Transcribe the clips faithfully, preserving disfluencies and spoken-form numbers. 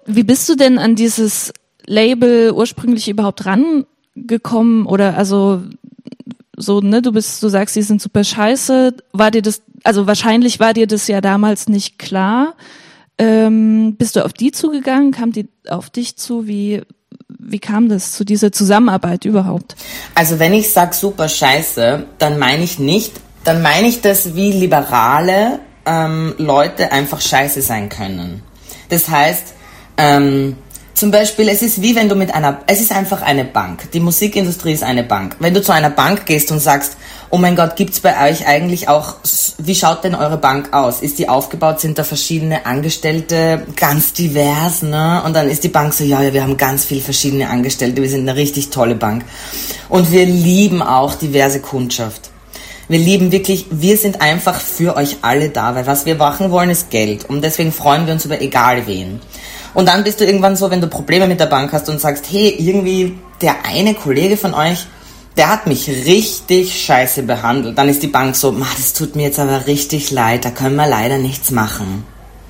Wie bist du denn an dieses Label ursprünglich überhaupt rangekommen? Oder also so, ne, du bist, du sagst, die sind super scheiße. War dir das, also wahrscheinlich war dir das ja damals nicht klar. Ähm, bist du auf die zugegangen? Kam die auf dich zu? Wie, wie kam das zu dieser Zusammenarbeit überhaupt? Also wenn ich sag super scheiße, dann meine ich nicht, dann meine ich das, wie liberale ähm, Leute einfach scheiße sein können. Das heißt, ähm, zum Beispiel, es ist wie wenn du mit einer, es ist einfach eine Bank. Die Musikindustrie ist eine Bank. Wenn du zu einer Bank gehst und sagst, oh mein Gott, gibt's bei euch eigentlich auch, wie schaut denn eure Bank aus? Ist die aufgebaut, sind da verschiedene Angestellte, ganz divers, ne? Und dann ist die Bank so, ja, ja, wir haben ganz viele verschiedene Angestellte, wir sind eine richtig tolle Bank. Und wir lieben auch diverse Kundschaft. Wir lieben wirklich, wir sind einfach für euch alle da, weil was wir machen wollen, ist Geld. Und deswegen freuen wir uns über egal wen. Und dann bist du irgendwann so, wenn du Probleme mit der Bank hast und sagst, hey, irgendwie der eine Kollege von euch, der hat mich richtig scheiße behandelt. Dann ist die Bank so, das tut mir jetzt aber richtig leid, da können wir leider nichts machen.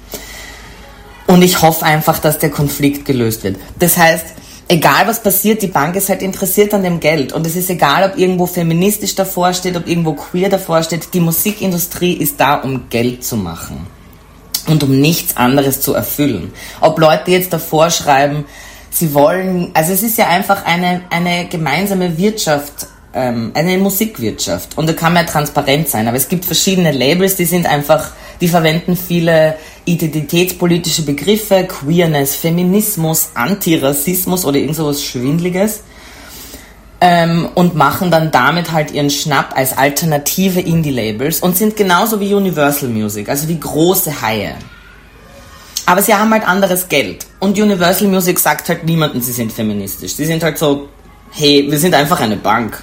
Und ich hoffe einfach, dass der Konflikt gelöst wird. Das heißt, egal was passiert, die Bank ist halt interessiert an dem Geld. Und es ist egal, ob irgendwo feministisch davor steht, ob irgendwo queer davor steht. Die Musikindustrie ist da, um Geld zu machen. Und um nichts anderes zu erfüllen. Ob Leute jetzt davor schreiben, sie wollen, also es ist ja einfach eine, eine gemeinsame Wirtschaft, ähm, eine Musikwirtschaft. Und da kann man ja transparent sein. Aber es gibt verschiedene Labels, die sind einfach, die verwenden viele identitätspolitische Begriffe, Queerness, Feminismus, Antirassismus oder irgend sowas Schwindliges. Ähm, und machen dann damit halt ihren Schnapp als alternative Indie-Labels und sind genauso wie Universal Music, also wie große Haie. Aber sie haben halt anderes Geld. Und Universal Music sagt halt niemandem, sie sind feministisch. Sie sind halt so, hey, wir sind einfach eine Bank.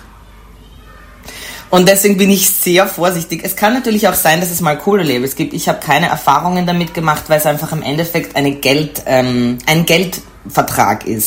Und deswegen bin ich sehr vorsichtig. Es kann natürlich auch sein, dass es mal coole Labels gibt. Ich habe keine Erfahrungen damit gemacht, weil es einfach im Endeffekt eine Geld, ähm, ein Geldvertrag ist.